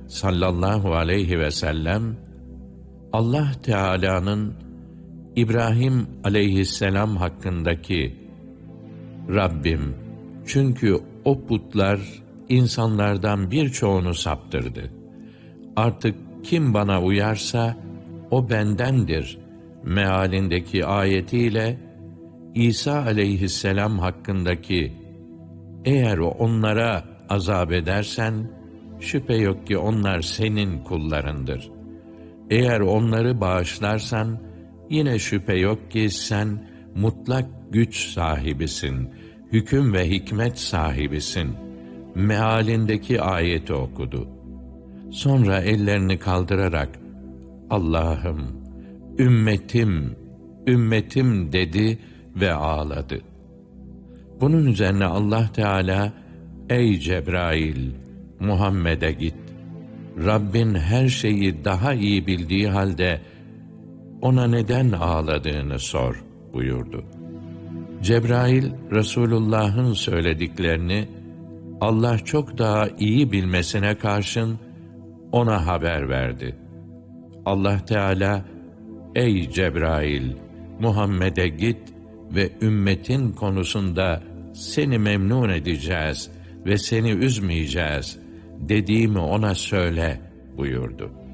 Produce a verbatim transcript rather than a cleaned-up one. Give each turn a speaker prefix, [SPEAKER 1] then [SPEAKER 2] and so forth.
[SPEAKER 1] sallallahu aleyhi ve sellem, Allah Teala'nın İbrahim aleyhisselam hakkındaki Rabbim, çünkü o putlar insanlardan birçoğunu saptırdı. Artık kim bana uyarsa o bendendir mealindeki ayetiyle İsa aleyhisselam hakkındaki eğer onlara azap edersen şüphe yok ki onlar senin kullarındır. Eğer onları bağışlarsan yine şüphe yok ki sen mutlak güç sahibisin, hüküm ve hikmet sahibisin mealindeki ayeti okudu. Sonra ellerini kaldırarak Allah'ım, ümmetim, ümmetim dedi ve ağladı. Bunun üzerine Allah Teala, ey Cebrail, Muhammed'e git. Rabbin her şeyi daha iyi bildiği halde ona neden ağladığını sor buyurdu. Cebrail, Resulullah'ın söylediklerini Allah çok daha iyi bilmesine karşın ona haber verdi. Allah Teala, ey Cebrail, Muhammed'e git ve ümmetin konusunda seni memnun edeceğiz ve seni üzmeyeceğiz dediğimi ona söyle buyurdu.